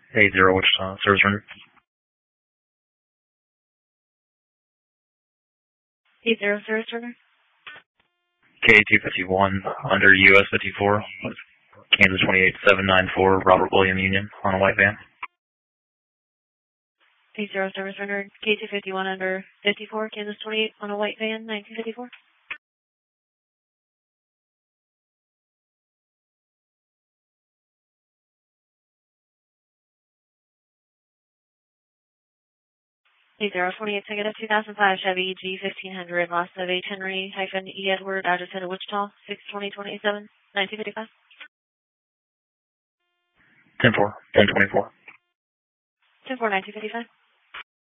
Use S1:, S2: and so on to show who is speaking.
S1: 80 Wichita, service rendered.
S2: 80 service rendered.
S1: K251 under US 54, Kansas 28794, Robert William Union on a white van.
S2: 80 service rendered. K251 under 54, Kansas 28 on a white van, 1954. 8028 negative 2005 Chevy G1500, loss of H. Henry-E. Edward, address in Wichita, 62027, 1955.
S1: 10-4, 1024.
S2: 10-4, 1955.